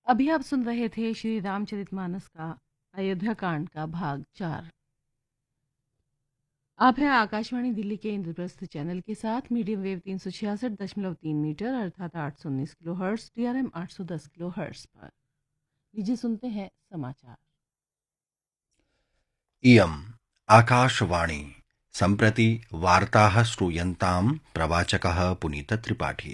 अभी आप सुन रहे थे श्री रामचरितमानस का अयोध्या कांड का भाग 4। आप हैं आकाशवाणी दिल्ली के इंद्रप्रस्थ चैनल के साथ मीडियम वेव 366.3 मीटर अर्थात 819 kilo hertz, DRM 810 kilo hertz पर। लीजिए सुनते हैं समाचार। इयम् आकाशवाणी सम्प्रति वार्ताः श्रूयन्तां प्रवाचकः पुनीतत्रिपाठी।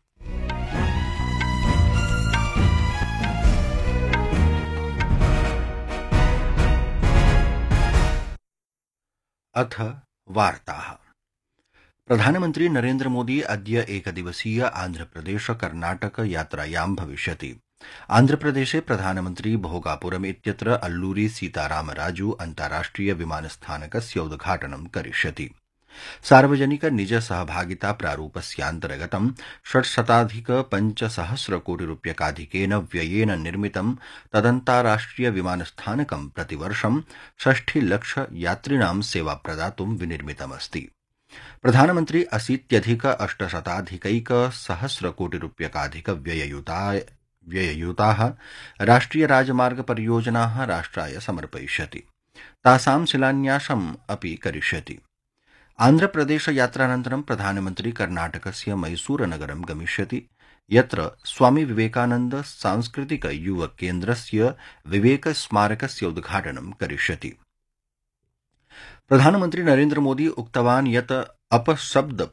अथ वार्ताः। प्रधानमन्त्री नरेन्द्र मोदी अद्य एकदिवसीय आन्ध्रप्रदेश कर्णाटक यात्रायां भविष्यति। आन्ध्रप्रदेशे प्रधानमन्त्री भोगापुरम् इत्यत्र अल्लूरी सीतारामराजू अन्ताराष्ट्रिय विमानस्थानकस्य उद्घाटनं करिष्यति। सार्वजनिक निज सहभागिता प्रारूपस्यान्तर्गतं 600,500 कोटिरूप्यकाधिकेन व्ययेन निर्मितं तदन्ताराष्ट्रिय विमानस्थानकं प्रतिवर्षं 60 लक्ष यात्रिणां सेवा प्रदातुं विनिर्मितमस्ति। प्रधानमन्त्री 80,800 कोटिरूप्यकाधिक व्यययुताः राष्ट्रिय राजमार्ग परियोजनाः राष्ट्राय समर्पयिष्यति। तासां शिलान्यासम् अपि करिष्यति। आन्ध्रप्रदेश यात्रानन्तरं प्रधानमन्त्री कर्णाटकस्य मैसूरनगरं गमिष्यति, यत्र स्वामी विवेकानन्द सांस्कृतिक युव केन्द्रस्य विवेक स्मारकस्य उद्घाटनं करिष्यति। प्रधानमन्त्री नरेन्द्र मोदी उक्तवान् यत् अपशब्द